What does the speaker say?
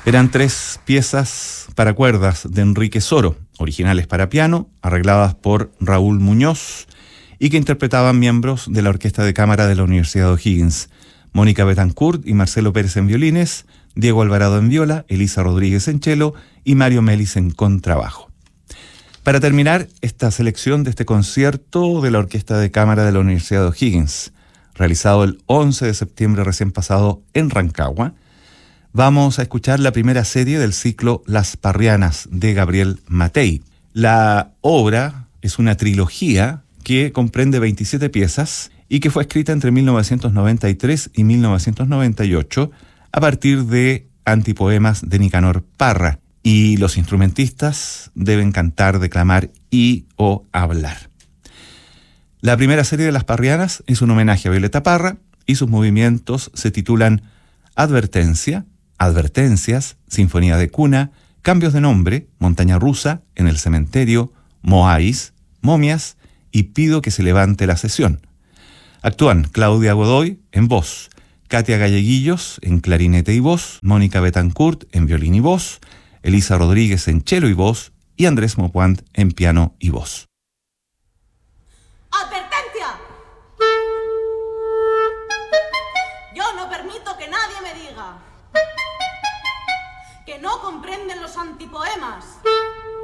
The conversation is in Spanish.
Eran 3 piezas para cuerdas de Enrique Soro, originales para piano, arregladas por Raúl Muñoz y que interpretaban miembros de la Orquesta de Cámara de la Universidad de O'Higgins: Mónica Betancourt y Marcelo Pérez en violines, Diego Alvarado en viola, Elisa Rodríguez en cello y Mario Melis en contrabajo. Para terminar esta selección de este concierto de la Orquesta de Cámara de la Universidad de O'Higgins, realizado el 11 de septiembre recién pasado en Rancagua, vamos a escuchar la primera serie del ciclo Las Parrianas de Gabriel Matei. La obra es una trilogía que comprende 27 piezas y que fue escrita entre 1993 y 1998 a partir de antipoemas de Nicanor Parra, y los instrumentistas deben cantar, declamar y o hablar. La primera serie de Las Parrianas es un homenaje a Violeta Parra y sus movimientos se titulan Advertencia, Advertencias, Sinfonía de Cuna, Cambios de Nombre, Montaña Rusa, En el Cementerio, Moáis, Momias y Pido que se levante la sesión. Actúan Claudia Godoy en voz, Katia Galleguillos en clarinete y voz, Mónica Betancourt en violín y voz, Elisa Rodríguez en cello y voz y Andrés Mopuant en piano y voz. ¡Advertencia! Yo no permito que nadie me diga que no comprenden los antipoemas.